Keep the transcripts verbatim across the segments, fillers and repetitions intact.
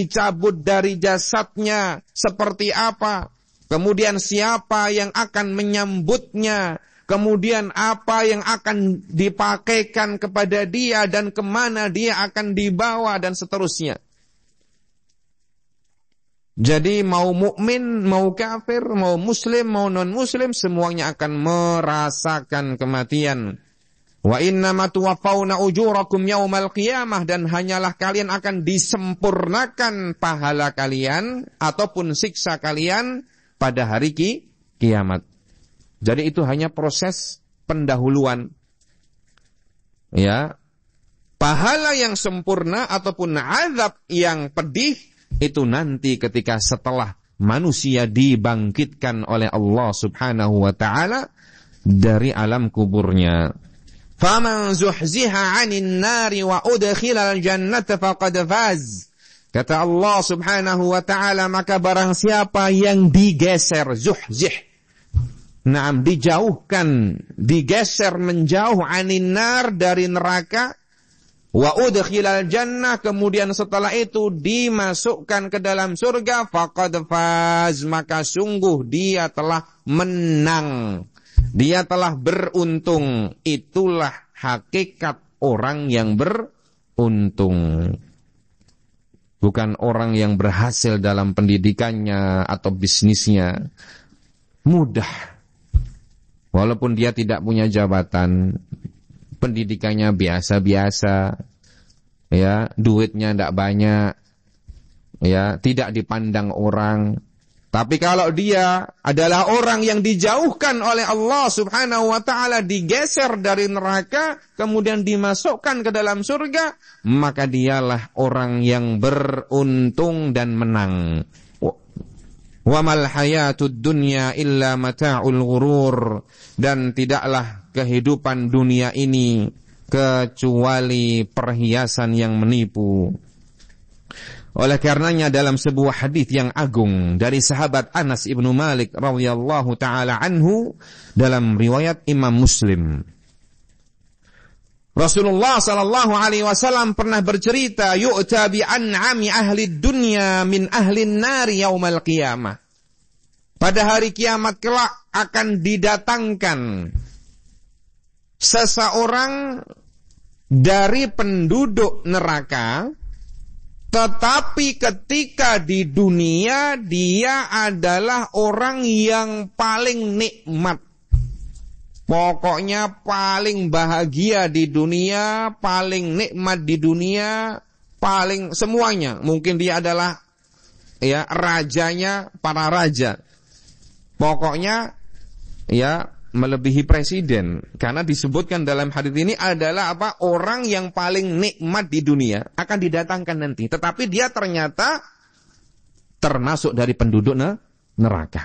dicabut dari jasadnya seperti apa, kemudian siapa yang akan menyambutnya, kemudian apa yang akan dipakaikan kepada dia dan kemana dia akan dibawa dan seterusnya. Jadi mau mukmin, mau kafir, mau muslim, mau non-muslim, semuanya akan merasakan kematian. Wa innama tuwaffawna ujurakum yaumal qiyamah, dan hanyalah kalian akan disempurnakan pahala kalian ataupun siksa kalian pada hari ki, kiamat. Jadi itu hanya proses pendahuluan. Ya. Pahala yang sempurna ataupun azab yang pedih itu nanti ketika setelah manusia dibangkitkan oleh Allah Subhanahu wa taala dari alam kuburnya. Faman zuhziha 'anil nari wa udkhilal jannata faqad faz. Kata Allah Subhanahu wa taala, maka barang siapa yang digeser, zuhzih, naam, dijauhkan, digeser menjauh 'anil nar, dari neraka, wa udkhilal jannah, kemudian setelah itu dimasukkan ke dalam surga, faqad faz, maka sungguh dia telah menang. Dia telah beruntung. Itulah hakikat orang yang beruntung. Bukan orang yang berhasil dalam pendidikannya atau bisnisnya. Mudah. Walaupun dia tidak punya jabatan, pendidikannya biasa-biasa, ya, duitnya tidak banyak, ya, tidak dipandang orang. Tapi kalau dia adalah orang yang dijauhkan oleh Allah Subhanahu wa taala, digeser dari neraka, kemudian dimasukkan ke dalam surga, maka dialah orang yang beruntung dan menang. Wa mal hayatud dunya illa mata'ul ghurur, dan tidaklah kehidupan dunia ini kecuali perhiasan yang menipu. Oleh karenanya dalam sebuah hadis yang agung dari sahabat Anas ibnu Malik radhiyallahu taala anhu dalam riwayat Imam Muslim, Rasulullah sallallahu alaihi wasallam pernah bercerita, yu'ta bi an'ami ahli dunya min ahli nari yaumal qiyamah. Pada hari kiamat kelak akan didatangkan seseorang dari penduduk neraka, tetapi ketika di dunia dia adalah orang yang paling nikmat. Pokoknya paling bahagia di dunia, paling nikmat di dunia, paling semuanya. Mungkin dia adalah, ya, rajanya para raja. Pokoknya, ya, melebihi presiden, karena disebutkan dalam hadis ini adalah apa, orang yang paling nikmat di dunia akan didatangkan nanti, tetapi dia ternyata termasuk dari penduduk neraka.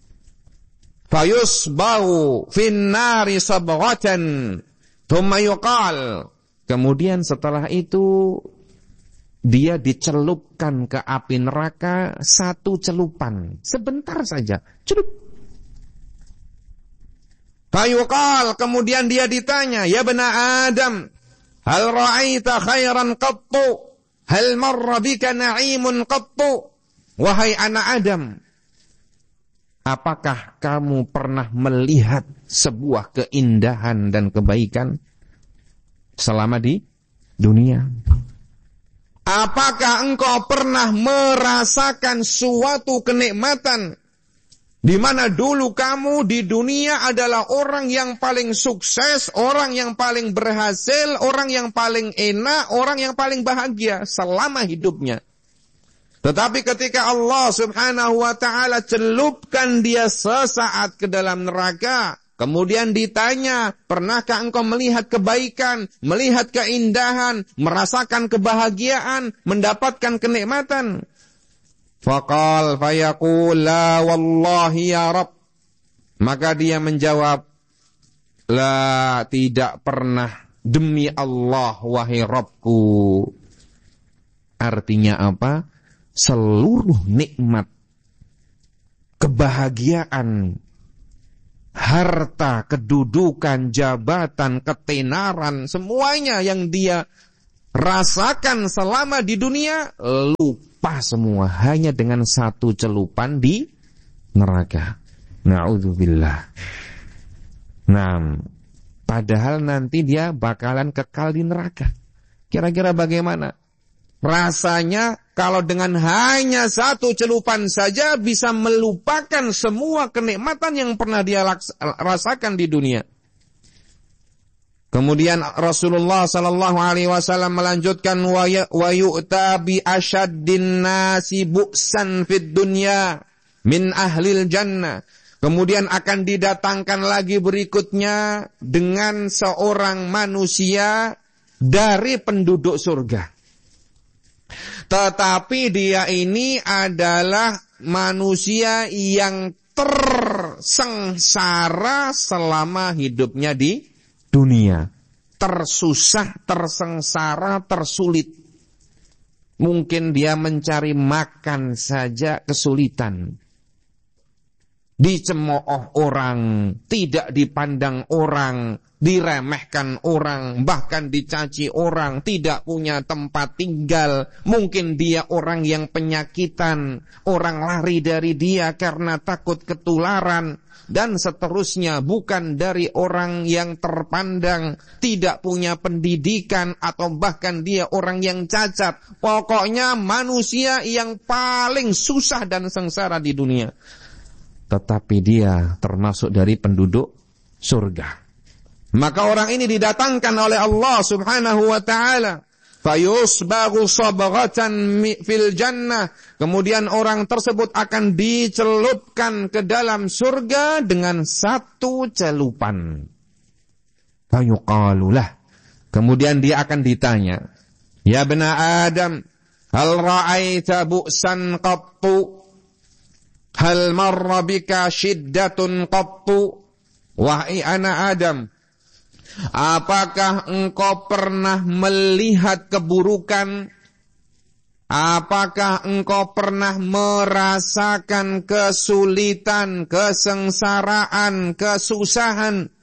Fayusbau finnari sabghatan thumma yuqal, kemudian setelah itu dia dicelupkan ke api neraka satu celupan, sebentar saja, celup. Fayuqal, kemudian dia ditanya, ya bena Adam, hal ra'aita khairan qattu, hal marra bika na'imun qattu. Wahai anak Adam, apakah kamu pernah melihat sebuah keindahan dan kebaikan selama di dunia? Apakah engkau pernah merasakan suatu kenikmatan di mana dulu kamu di dunia adalah orang yang paling sukses, orang yang paling berhasil, orang yang paling enak, orang yang paling bahagia selama hidupnya. Tetapi ketika Allah Subhanahu wa taala celupkan dia sesaat ke dalam neraka, kemudian ditanya, pernahkah engkau melihat kebaikan, melihat keindahan, merasakan kebahagiaan, mendapatkan kenikmatan? Faqal fayaqul la wallahi ya Rabb. Maka dia menjawab, la, tidak pernah, demi Allah wahai Rabbku. Artinya apa? Seluruh nikmat, kebahagiaan, harta, kedudukan, jabatan, ketenaran, semuanya yang dia rasakan selama di dunia lupa. lupa semua hanya dengan satu celupan di neraka. Na'udzubillah. Nah, padahal nanti dia bakalan kekal di neraka. Kira-kira bagaimana rasanya kalau dengan hanya satu celupan saja bisa melupakan semua kenikmatan yang pernah dia rasakan di dunia. Kemudian Rasulullah sallallahu alaihi wasallam melanjutkan wa yu'ta bi asyaddin nasi bu'san fid dunya min ahlil jannah. Kemudian akan didatangkan lagi berikutnya dengan seorang manusia dari penduduk surga. Tetapi dia ini adalah manusia yang tersengsara selama hidupnya di dunia. Tersusah, tersengsara, tersulit. Mungkin dia mencari makan saja kesulitan. Dicemooh orang, tidak dipandang orang, diremehkan orang, bahkan dicaci orang, tidak punya tempat tinggal. Mungkin dia orang yang penyakitan, orang lari dari dia karena takut ketularan, dan seterusnya. Bukan dari orang yang terpandang, tidak punya pendidikan, atau bahkan dia orang yang cacat. Pokoknya manusia yang paling susah dan sengsara di dunia. Tetapi dia termasuk dari penduduk surga. Maka orang ini didatangkan oleh Allah subhanahu wa ta'ala. Fayusbagu sabaghatan fil jannah. Kemudian orang tersebut akan dicelupkan ke dalam surga dengan satu celupan. Fayuqalulah. Kemudian dia akan ditanya, ya bena Adam, hal ra'aita bu'san qattu? Hal marra bika syiddatun qattu? Wahai anak Adam, apakah engkau pernah melihat keburukan? Apakah engkau pernah merasakan kesulitan, kesengsaraan, kesusahan?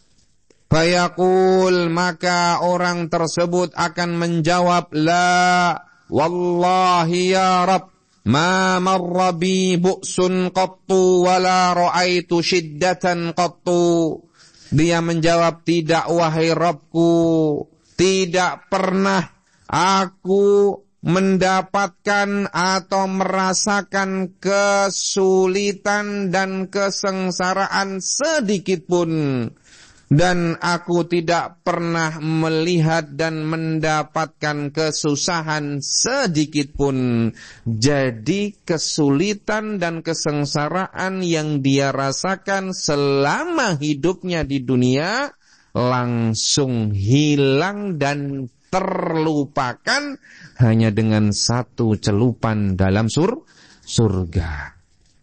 Fayaqul, maka orang tersebut akan menjawab, la wallahi ya Rabb, ma marra bi bu'sun qattu wala ra'aitu syiddatan qattu. Dia menjawab, tidak wahai Rabbku, tidak pernah aku mendapatkan atau merasakan kesulitan dan kesengsaraan sedikit pun. Dan aku tidak pernah melihat dan mendapatkan kesusahan sedikit pun. Jadi kesulitan dan kesengsaraan yang dia rasakan selama hidupnya di dunia langsung hilang dan terlupakan hanya dengan satu celupan dalam sur surga.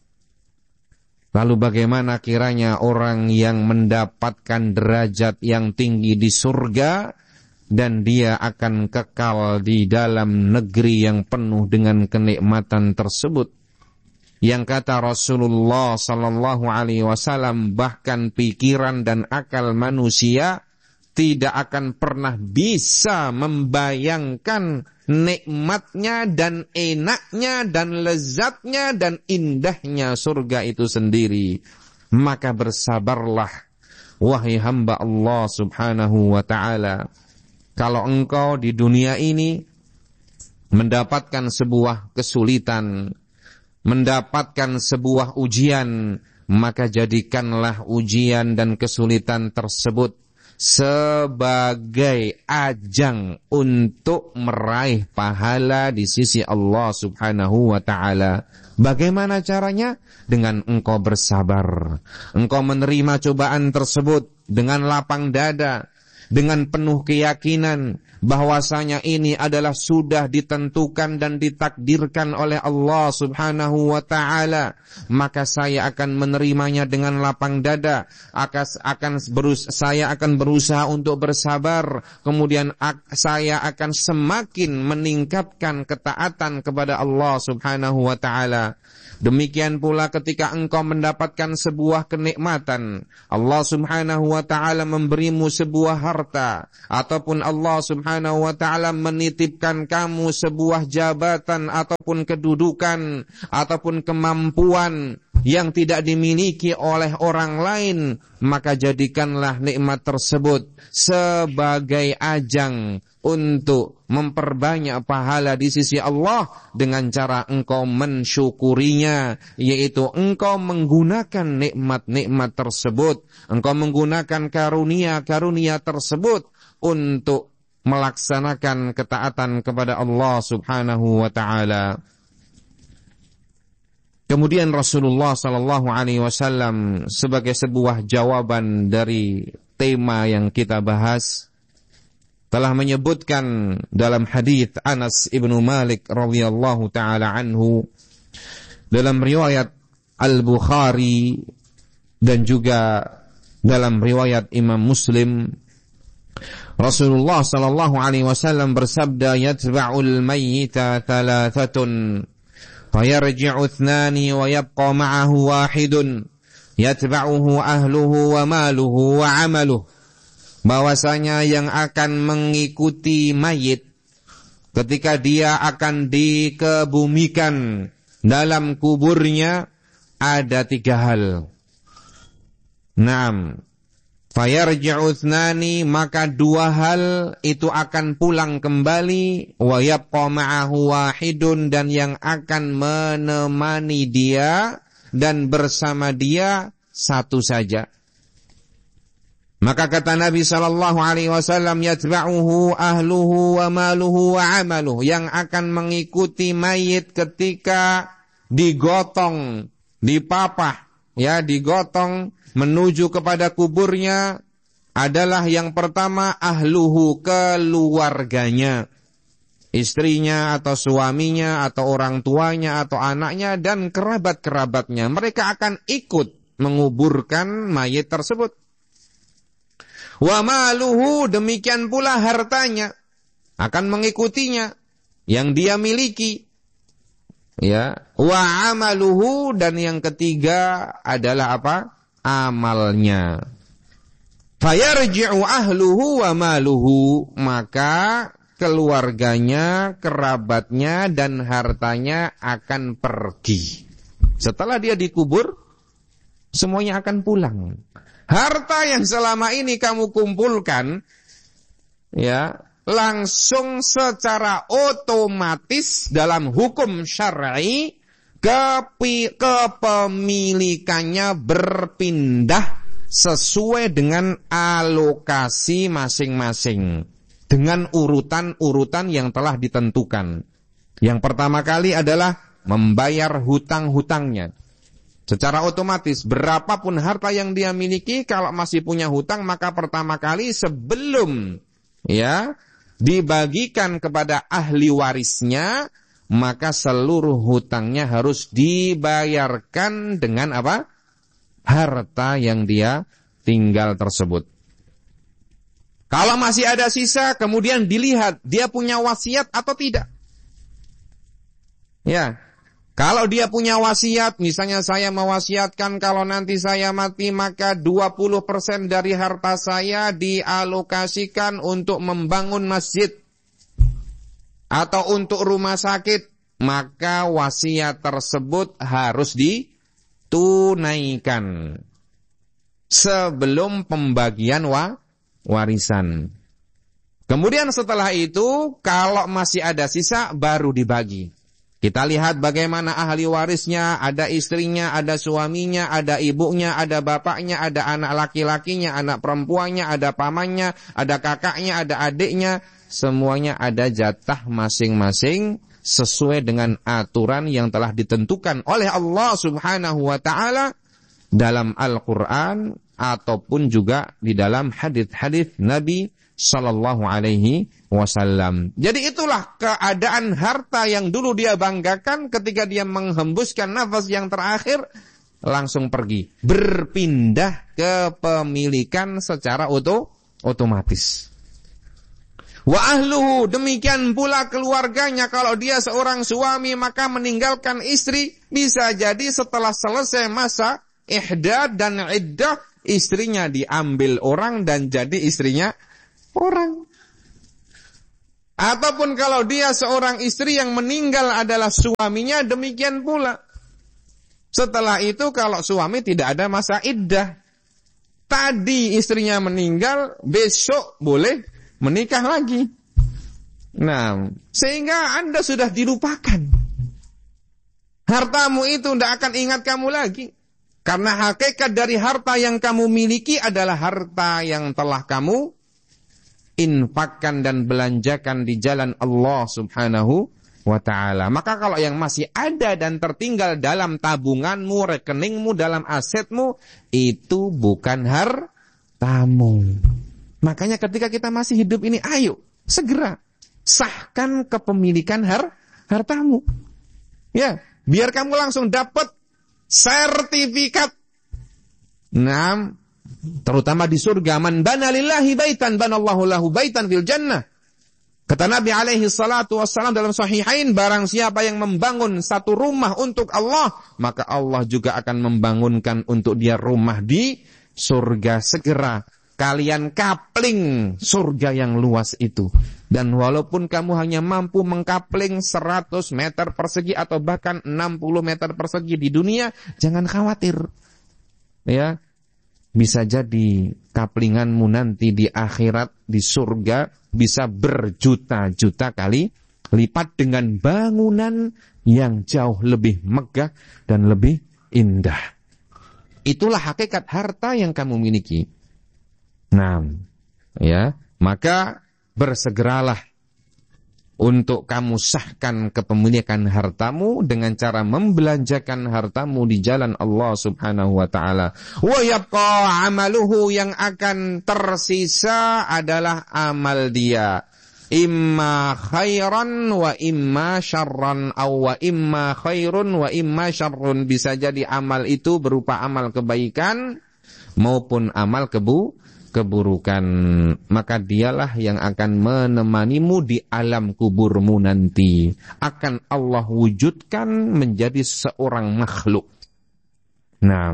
Lalu bagaimana kiranya orang yang mendapatkan derajat yang tinggi di surga dan dia akan kekal di dalam negeri yang penuh dengan kenikmatan tersebut? Yang kata Rasulullah sallallahu alaihi wasallam, bahkan pikiran dan akal manusia tidak akan pernah bisa membayangkan nikmatnya dan enaknya dan lezatnya dan indahnya surga itu sendiri. Maka bersabarlah wahai hamba Allah subhanahu wa ta'ala. Kalau engkau di dunia ini mendapatkan sebuah kesulitan, mendapatkan sebuah ujian, maka jadikanlah ujian dan kesulitan tersebut sebagai ajang untuk meraih pahala di sisi Allah subhanahu wa ta'ala. Bagaimana caranya? Dengan engkau bersabar. Engkau menerima cobaan tersebut dengan lapang dada, dengan penuh keyakinan bahwasanya ini adalah sudah ditentukan dan ditakdirkan oleh Allah subhanahu wa ta'ala. Maka saya akan menerimanya dengan lapang dada. Akas, akan berus, saya akan berusaha untuk bersabar. Kemudian ak, saya akan semakin meningkatkan ketaatan kepada Allah subhanahu wa ta'ala. Demikian pula ketika engkau mendapatkan sebuah kenikmatan, Allah subhanahu wa ta'ala memberimu sebuah harta, ataupun Allah subhanahu Subhanahu wa ta'ala menitipkan kamu sebuah jabatan ataupun kedudukan ataupun kemampuan yang tidak dimiliki oleh orang lain, maka jadikanlah nikmat tersebut sebagai ajang untuk memperbanyak pahala di sisi Allah dengan cara engkau mensyukurinya, yaitu engkau menggunakan nikmat-nikmat tersebut, engkau menggunakan karunia-karunia tersebut untuk melaksanakan ketaatan kepada Allah Subhanahu wa ta'ala. Kemudian Rasulullah sallallahu alaihi wasallam sebagai sebuah jawaban dari tema yang kita bahas telah menyebutkan dalam hadis Anas ibnu Malik radhiyallahu taala anhu dalam riwayat Al-Bukhari dan juga dalam riwayat Imam Muslim, Rasulullah sallallahu alaihi wasallam bersabda, yatba'ul mayyita thalathatun fayarji'u ithnani wa yabqa ma'ahu wahidun yatba'uhu ahluhu wa maluhu wa 'amaluhu. Bahwasanya yang akan mengikuti mayit ketika dia akan dikebumikan dalam kuburnya ada tiga hal. Naam. Fayarji'u ithnani, maka dua hal itu akan pulang kembali, wa yabqa ma'ahu wahidun, dan yang akan menemani dia dan bersama dia satu saja. Maka kata Nabi sallallahu alaihi wasallam, yatba'uhu ahluhu wa maluhu wa 'amaluhu, yang akan mengikuti mayit ketika digotong, dipapah, ya, digotong menuju kepada kuburnya adalah yang pertama ahluhu, keluarganya, istrinya atau suaminya atau orang tuanya atau anaknya dan kerabat-kerabatnya. Mereka akan ikut menguburkan mayit tersebut. Wa maluhu, demikian pula hartanya akan mengikutinya yang dia miliki. Ya, wa amaluhu, dan yang ketiga adalah apa? Amalnya. Fayarji'u ahluhu wa maluhu, maka keluarganya, kerabatnya dan hartanya akan pergi. Setelah dia dikubur, semuanya akan pulang. Harta yang selama ini kamu kumpulkan, ya, langsung secara otomatis dalam hukum syar'i kepemilikannya berpindah sesuai dengan alokasi masing-masing, dengan urutan-urutan yang telah ditentukan. Yang pertama kali adalah membayar hutang-hutangnya. Secara otomatis, berapapun harta yang dia miliki, kalau masih punya hutang, maka pertama kali sebelum, ya, dibagikan kepada ahli warisnya, maka seluruh hutangnya harus dibayarkan dengan apa? Harta yang dia tinggal tersebut. Kalau masih ada sisa, kemudian dilihat dia punya wasiat atau tidak. Ya. Kalau dia punya wasiat, misalnya saya mewasiatkan kalau nanti saya mati maka dua puluh persen dari harta saya dialokasikan untuk membangun masjid atau untuk rumah sakit, maka wasiat tersebut harus ditunaikan sebelum pembagian wa, warisan. Kemudian setelah itu, kalau masih ada sisa, baru dibagi. Kita lihat bagaimana ahli warisnya, ada istrinya, ada suaminya, ada ibunya, ada bapaknya, ada anak laki-lakinya, anak perempuannya, ada pamannya, ada kakaknya, ada adiknya. Semuanya ada jatah masing-masing sesuai dengan aturan yang telah ditentukan oleh Allah Subhanahu wa ta'ala dalam Al-Quran ataupun juga di dalam hadits-hadits Nabi Sallallahu alaihi wasallam. Jadi itulah keadaan harta yang dulu dia banggakan, ketika dia menghembuskan nafas yang terakhir langsung pergi, berpindah kepemilikan secara oto, otomatis. Wa ahluhu, demikian pula keluarganya. Kalau dia seorang suami maka meninggalkan istri, bisa jadi setelah selesai masa ihdad dan iddah, istrinya diambil orang dan jadi istrinya orang. Ataupun kalau dia seorang istri yang meninggal adalah suaminya, demikian pula. Setelah itu kalau suami tidak ada masa iddah. Tadi istrinya meninggal, besok boleh menikah lagi. Nah, sehingga Anda sudah dilupakan. Hartamu itu tidak akan ingat kamu lagi. Karena hakikat dari harta yang kamu miliki adalah harta yang telah kamu infakkan dan belanjakan di jalan Allah Subhanahu wa ta'ala. Maka kalau yang masih ada dan tertinggal dalam tabunganmu, rekeningmu, dalam asetmu, itu bukan hartamu. Makanya ketika kita masih hidup ini, ayo segera sahkan kepemilikan har hartamu. Ya, biar kamu langsung dapat sertifikat. Nah, terutama di surga, man bana lillahi baitan banallahu lahu baitan fil jannah. Kata Nabi alaihi salatu wassalam dalam sahihain, barang siapa yang membangun satu rumah untuk Allah, maka Allah juga akan membangunkan untuk dia rumah di surga. Segera kalian kapling surga yang luas itu. Dan walaupun kamu hanya mampu mengkapling seratus meter persegi atau bahkan enam puluh meter persegi di dunia, jangan khawatir. Ya, bisa jadi kaplinganmu nanti di akhirat, di surga, bisa berjuta-juta kali lipat dengan bangunan yang jauh lebih megah dan lebih indah. Itulah hakikat harta yang kamu miliki. Nah, ya, maka bersegeralah untuk kamu sahkan kepemilikan hartamu dengan cara membelanjakan hartamu di jalan Allah Subhanahu wa ta'ala. Wa yabqa amaluhu, yang akan tersisa adalah amal dia. Imma khairan wa imma syarran, aw wa imma khairun wa imma syarrun. Bisa jadi amal itu berupa amal kebaikan maupun amal kebu keburukan. Maka dialah yang akan menemanimu di alam kuburmu nanti. Akan Allah wujudkan menjadi seorang makhluk. Nah,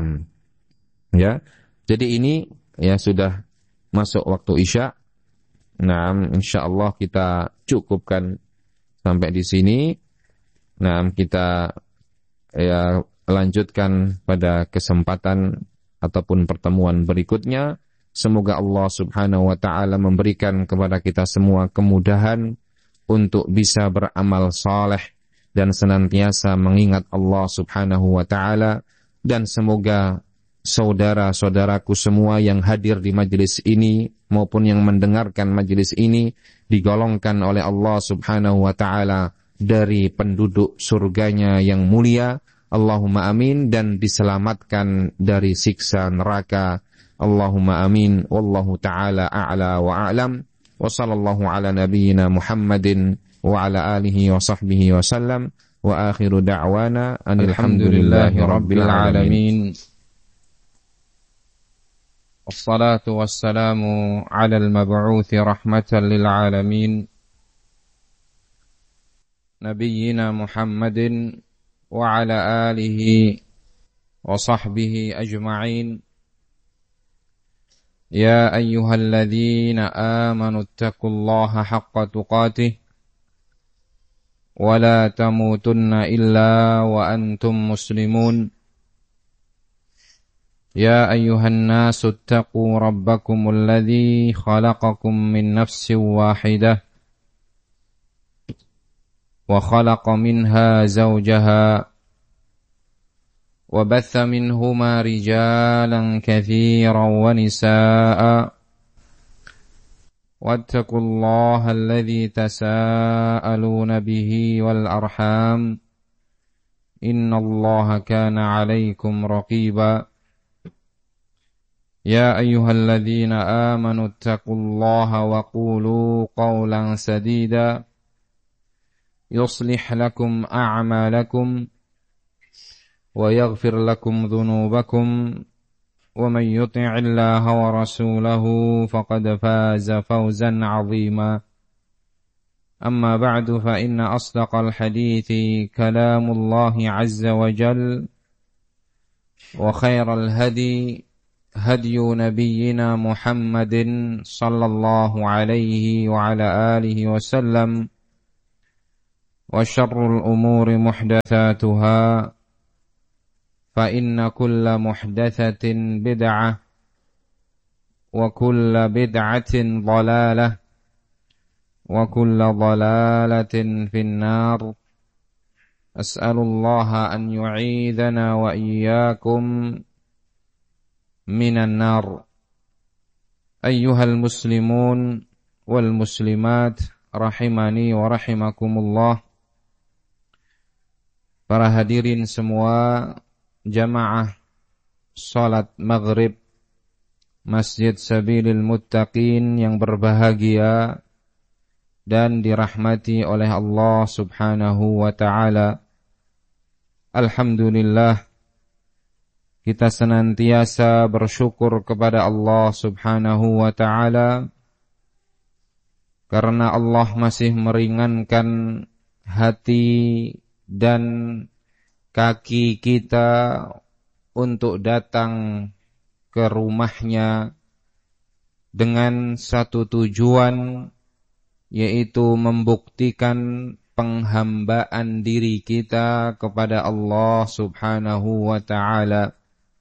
ya. Jadi ini ya sudah masuk waktu Isya. Nah, insyaallah kita cukupkan sampai di sini. Nah, kita ya lanjutkan pada kesempatan ataupun pertemuan berikutnya. Semoga Allah Subhanahu wa ta'ala memberikan kepada kita semua kemudahan untuk bisa beramal saleh dan senantiasa mengingat Allah Subhanahu wa ta'ala. Dan semoga saudara-saudaraku semua yang hadir di majelis ini maupun yang mendengarkan majelis ini digolongkan oleh Allah Subhanahu wa ta'ala dari penduduk surganya yang mulia. Allahumma amin. Dan diselamatkan dari siksa neraka. Allahumma amin. Wallahu ta'ala a'la wa a'lam. Wa sallallahu ala nabiyyina Muhammadin wa ala alihi wa sahbihi wa sallam. Wa akhiru da'wana alhamdulillahi rabbil alamin. Wassalatu wassalamu ala al-mab'uthi rahmatan lil alamin. Nabiyyina Muhammadin wa ala alihi wa sahbihi ajma'in. يا أيها الذين آمنوا اتقوا الله حق تقاته ولا تموتن إلا وأنتم مسلمون يا أيها الناس اتقوا ربكم الذي خلقكم من نفس واحدة وخلق منها زوجها وبث منهما رجالا كثيرا ونساء واتقوا الله الذي تساءلون به والأرحام إن الله كان عليكم رقيبا يا أيها الذين آمنوا اتقوا الله وقولوا قولا سديدا يصلح لكم أعمالكم ويغفر لكم ذنوبكم ومن يطع الله ورسوله فقد فاز فوزا عظيما أما بعد فإن أصدق الحديث كلام الله عز وجل وخير الهدي هدي نبينا محمد صلى الله عليه وعلى آله وسلم وشر الأمور محدثاتها فإن كل محدثة بدعة وكل بدعة ضلالة وكل ضلالة في النار. أسأل الله أن يعيذنا وإياكم من النار. أيها المسلمون والmuslimat rahimani wa rahimakumullah. Para hadirin semua jamaah salat maghrib Masjid Sabilil Muttaqin yang berbahagia dan dirahmati oleh Allah Subhanahu wa ta'ala. Alhamdulillah, kita senantiasa bersyukur kepada Allah Subhanahu wa ta'ala karena Allah masih meringankan hati dan kaki kita untuk datang ke rumahnya dengan satu tujuan, yaitu membuktikan penghambaan diri kita kepada Allah Subhanahu wa ta'ala.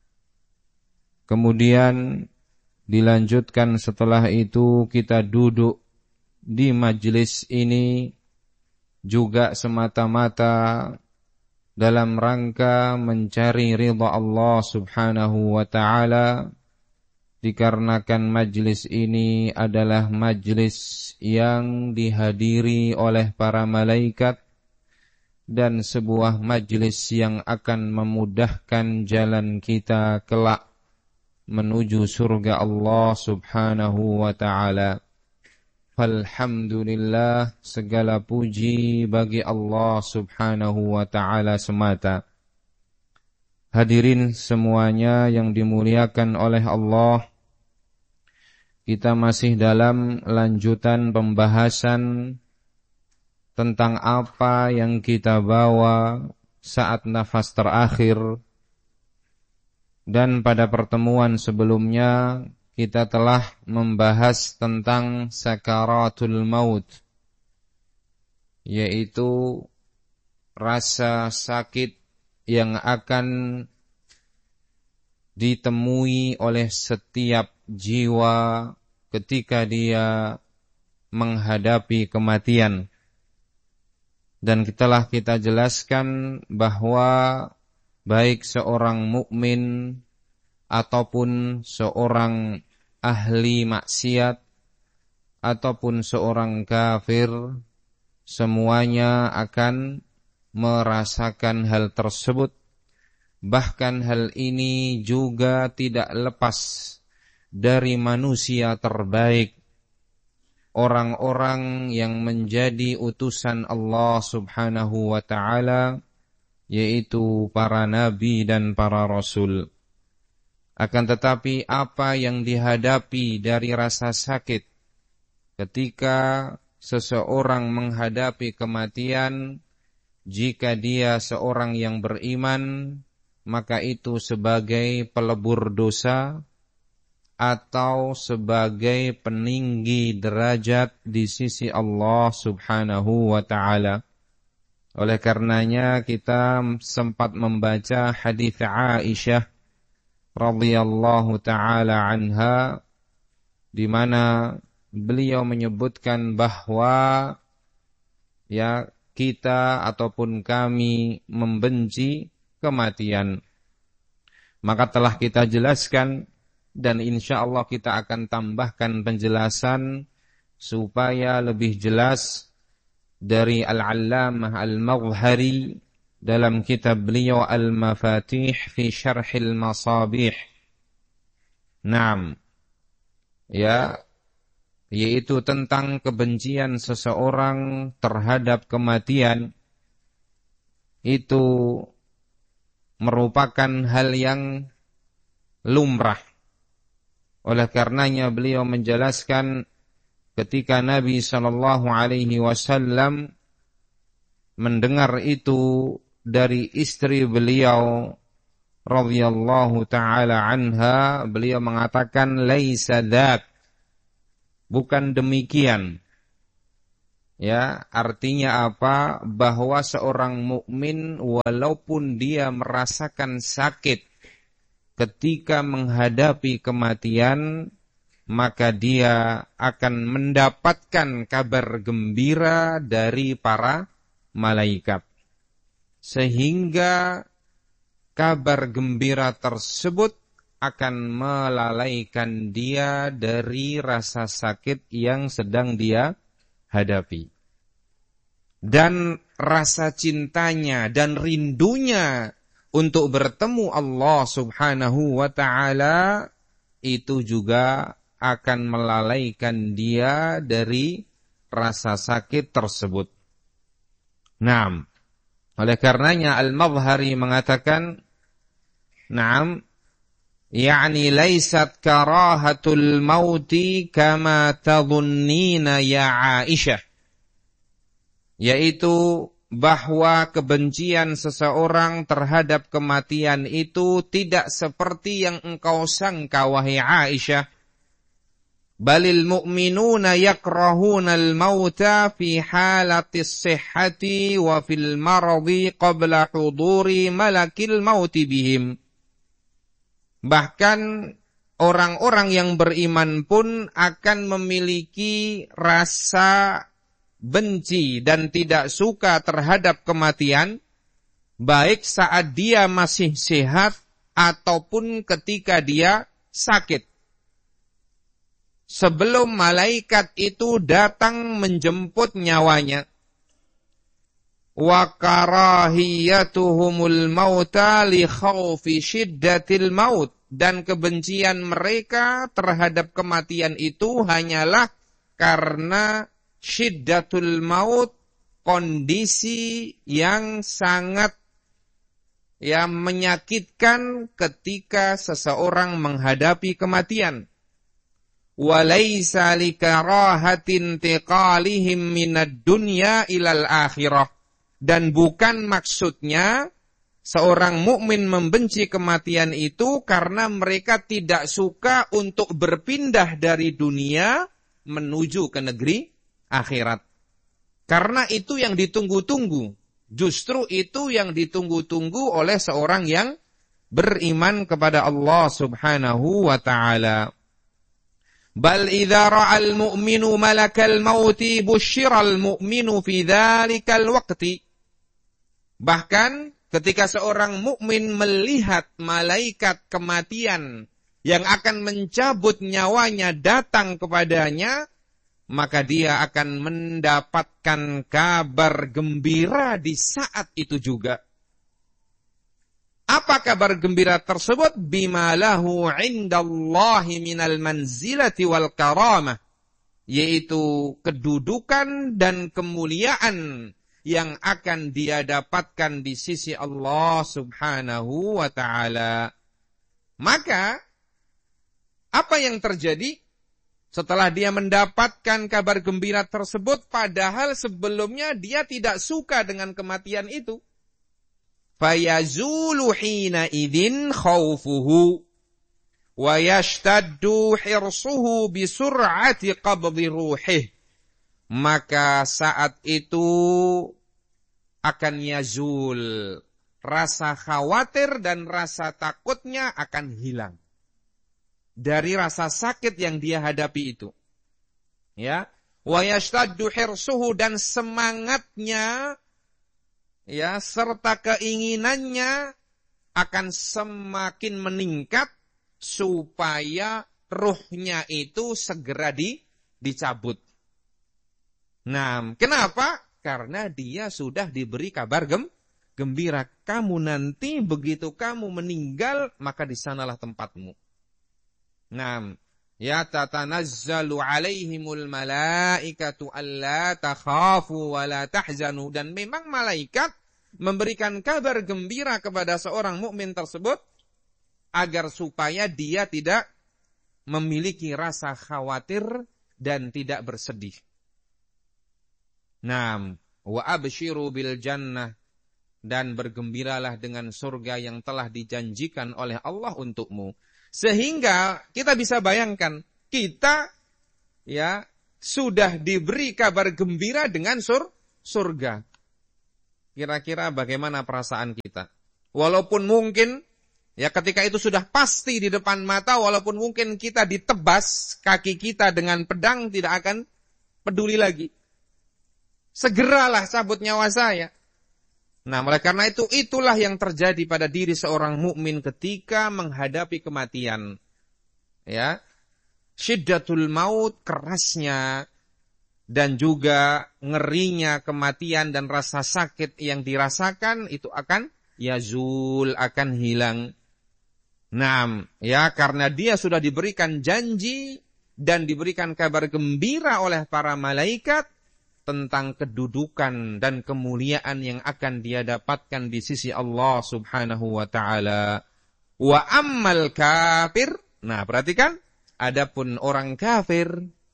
Kemudian dilanjutkan setelah itu kita duduk di majlis ini juga semata-mata dalam rangka mencari ridha Allah Subhanahu wa ta'ala, dikarenakan majlis ini adalah majlis yang dihadiri oleh para malaikat dan sebuah majlis yang akan memudahkan jalan kita kelak menuju surga Allah Subhanahu wa ta'ala. Alhamdulillah, segala puji bagi Allah Subhanahu wa ta'ala semata. Hadirin semuanya yang dimuliakan oleh Allah, kita masih dalam lanjutan pembahasan tentang apa yang kita bawa saat nafas terakhir. Dan pada pertemuan sebelumnya kita telah membahas tentang sakaratul maut, yaitu rasa sakit yang akan ditemui oleh setiap jiwa ketika dia menghadapi kematian. Dan telah kita jelaskan bahwa baik seorang mukmin ataupun seorang ahli maksiat ataupun seorang kafir, semuanya akan merasakan hal tersebut. Bahkan hal ini juga tidak lepas dari manusia terbaik, orang-orang yang menjadi utusan Allah Subhanahu wa ta'ala, yaitu para nabi dan para rasul. Akan tetapi apa yang dihadapi dari rasa sakit ketika seseorang menghadapi kematian, jika dia seorang yang beriman, maka itu sebagai pelebur dosa atau sebagai peninggi derajat di sisi Allah Subhanahu wa ta'ala. Oleh karenanya kita sempat membaca hadis Aisyah radhiyallahu ta'ala anha, di mana beliau menyebutkan bahwa ya kita ataupun kami membenci kematian. Maka telah kita jelaskan dan insya Allah kita akan tambahkan penjelasan supaya lebih jelas dari Al-Allamah Al-Mazhari dalam kitab beliau Al-Mafatih fi Syarhil Masabih. Naam. Ya, yaitu tentang kebencian seseorang terhadap kematian. Itu merupakan hal yang lumrah. Oleh karenanya beliau menjelaskan ketika Nabi sallallahu alaihi wasallam mendengar itu dari istri beliau radhiyallahu taala anha, beliau mengatakan laisa dzak, bukan demikian. Ya, artinya apa? Bahwa seorang mukmin walaupun dia merasakan sakit ketika menghadapi kematian, maka dia akan mendapatkan kabar gembira dari para malaikat. Sehingga kabar gembira tersebut akan melalaikan dia dari rasa sakit yang sedang dia hadapi. Dan rasa cintanya dan rindunya untuk bertemu Allah Subhanahu wa ta'ala itu juga akan melalaikan dia dari rasa sakit tersebut. Naam. Oleh karenanya Al-Madhari mengatakan, Naam, yakni laisat karahatul mauti kama tadhunnina ya Aisyah. Yaitu bahwa kebencian seseorang terhadap kematian itu tidak seperti yang engkau sangka wahai Aisyah. Balil mu'minuna yakrahuna al-mauta fi halatis sihhati wa fil maradi qabla huduri malakil mauti bihim. Bahkan orang-orang yang beriman pun akan memiliki rasa benci dan tidak suka terhadap kematian, baik saat dia masih sehat ataupun ketika dia sakit. Sebelum malaikat itu datang menjemput nyawanya. Wa karahiyatuhumul mauta li khawfi syiddatil maut, dan kebencian mereka terhadap kematian itu hanyalah karena syiddatul maut, kondisi yang sangat yang menyakitkan ketika seseorang menghadapi kematian. Walaysa likarahatin tiqalihim minad dunya ilal akhirah, dan bukan maksudnya seorang mukmin membenci kematian itu karena mereka tidak suka untuk berpindah dari dunia menuju ke negeri akhirat. Karena itu yang ditunggu-tunggu. Justru itu yang ditunggu-tunggu oleh seorang yang beriman kepada Allah Subhanahu wa ta'ala. Bal idza ra'al mu'minu malakal mauti busyiral mu'minu fi dzalikal waqti. Bahkan ketika seorang mukmin melihat malaikat kematian yang akan mencabut nyawanya datang kepadanya, maka dia akan mendapatkan kabar gembira di saat itu juga. Apa kabar gembira tersebut? Bima lahu indallahi minal manzilati wal karamah, yaitu kedudukan dan kemuliaan yang akan dia dapatkan di sisi Allah Subhanahu wa ta'ala. Maka, apa yang terjadi setelah dia mendapatkan kabar gembira tersebut, padahal sebelumnya dia tidak suka dengan kematian itu? Fayazulu hina idin khawfuhu wa yashtaddu hirsuhu bisur'ati qabdi ruhih. Maka saat itu akan yazul, rasa khawatir dan rasa takutnya akan hilang dari rasa sakit yang dia hadapi itu. Ya, wa yashtaddu hirsuhu, dan semangatnya ya serta keinginannya akan semakin meningkat supaya ruhnya itu segera di, dicabut. Nah, kenapa? Karena dia sudah diberi kabar gem, gembira. Kamu nanti begitu kamu meninggal, maka di sanalah tempatmu. Nah, ya tatanazzalu alaihimul malaikatu alla takhafu wa la tahzanu. Dan memang malaikat memberikan kabar gembira kepada seorang mukmin tersebut agar supaya dia tidak memiliki rasa khawatir dan tidak bersedih. Naam, wa abshiru bil jannah, dan bergembiralah dengan surga yang telah dijanjikan oleh Allah untukmu. Sehingga kita bisa bayangkan, kita ya sudah diberi kabar gembira dengan sur surga. Kira-kira bagaimana perasaan kita? Walaupun mungkin ya ketika itu sudah pasti di depan mata, walaupun mungkin kita ditebas kaki kita dengan pedang, tidak akan peduli lagi. Segeralah cabut nyawa saya. Nah, oleh karena itu, itulah yang terjadi pada diri seorang mukmin ketika menghadapi kematian. Ya, syiddatul maut, kerasnya, dan juga ngerinya kematian dan rasa sakit yang dirasakan, itu akan yazul, akan hilang. Nah, ya, karena dia sudah diberikan janji dan diberikan kabar gembira oleh para malaikat tentang kedudukan dan kemuliaan yang akan dia dapatkan di sisi Allah Subhanahu wa taala. Wa ammal kafir, nah perhatikan, adapun orang kafir,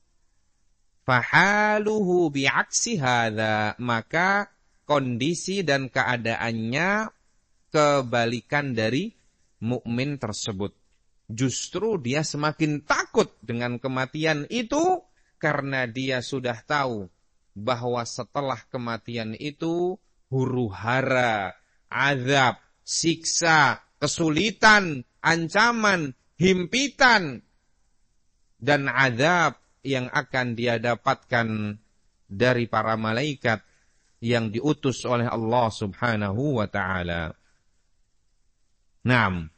fahaluhu bi'aksi hadza, maka kondisi dan keadaannya kebalikan dari mukmin tersebut. Justru dia semakin takut dengan kematian itu karena dia sudah tahu bahwa setelah kematian itu huru-hara, azab, siksa, kesulitan, ancaman, himpitan, dan azab yang akan dia dapatkan dari para malaikat yang diutus oleh Allah Subhanahu wa ta'ala. Naam.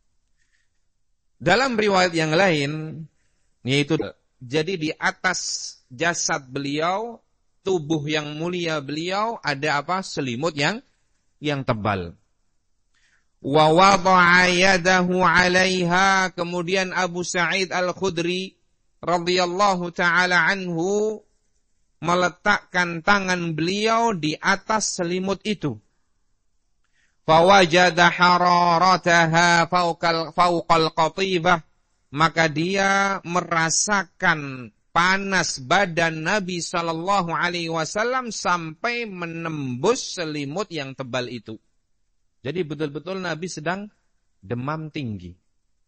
Dalam riwayat yang lain, yaitu jadi di atas jasad beliau, tubuh yang mulia beliau, ada apa? Selimut yang yang tebal. Wa wada'a yadahu 'alaiha, kemudian Abu Sa'id Al-Khudri radhiyallahu taala anhu meletakkan tangan beliau di atas selimut itu. Fawajada hararataha fawqal fawqal qatibah, maka dia merasakan panas badan Nabi sallallahu alaihi wasallam sampai menembus selimut yang tebal itu. Jadi betul-betul Nabi sedang demam tinggi.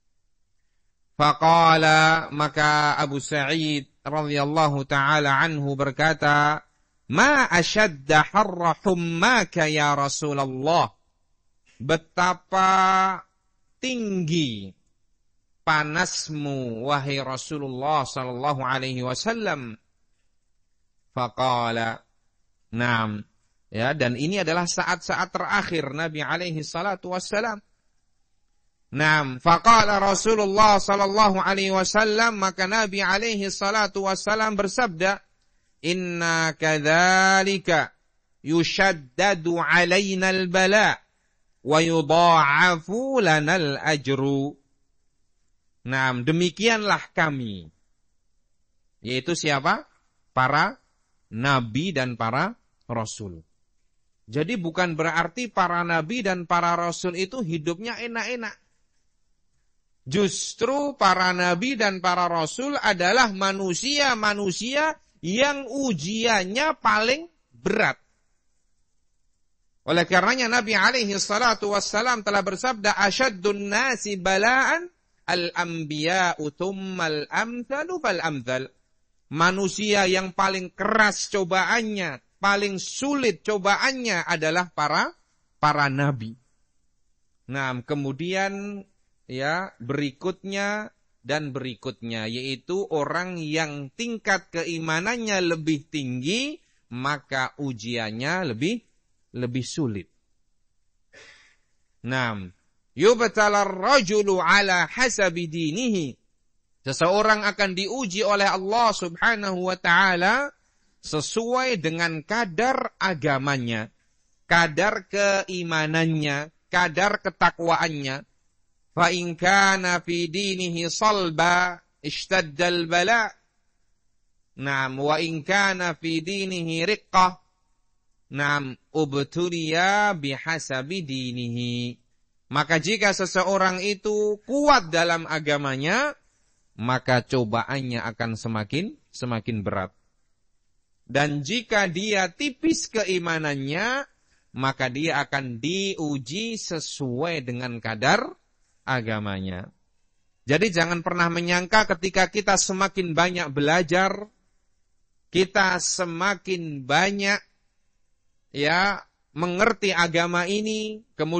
Faqala, maka Abu Sa'id radhiyallahu taala anhu berkata, "Ma ashadda harra hummaka ya Rasulullah." Betapa tinggi panasmu wahai Rasulullah sallallahu alaihi wasallam. Faqala, "Naam." Ya, dan ini adalah saat-saat terakhir Nabi alaihi salatu wassalam. Naam, faqala Rasulullah sallallahu alaihi wasallam, maka Nabi alaihi salatu wassalam bersabda, "Inna kadzalika yushaddadu alaina al-bala wa yudha'afu lana al-ajru." Nah, demikianlah kami. Yaitu siapa? Para nabi dan para rasul. Jadi bukan berarti para nabi dan para rasul itu hidupnya enak-enak. Justru para nabi dan para rasul adalah manusia-manusia yang ujiannya paling berat. Oleh karenanya Nabi alaihi salatu wassalam telah bersabda, "Asyaddun nasi bala'an al-anbiya'u thummal amthalu fal amthal." Manusia yang paling keras cobaannya, paling sulit cobaannya adalah para para nabi. Nah, kemudian ya berikutnya dan berikutnya, yaitu orang yang tingkat keimanannya lebih tinggi, maka ujiannya lebih lebih sulit. Nah, yubtalar rajulu ala hasabi dinihi. Seseorang akan diuji oleh Allah Subhanahu wa taala sesuai dengan kadar agamanya, kadar keimanannya, kadar ketakwaannya. Fa in kana fi dinihi salba ishtaddal bala. Naam, wa in kana fi dinihi riqqah. Naam, ubtuliya bihasabi dinihi. Maka jika seseorang itu kuat dalam agamanya, maka cobaannya akan semakin semakin berat. Dan jika dia tipis keimanannya, maka dia akan diuji sesuai dengan kadar agamanya. Jadi jangan pernah menyangka ketika kita semakin banyak belajar, kita semakin banyak ya mengerti agama ini, kemudian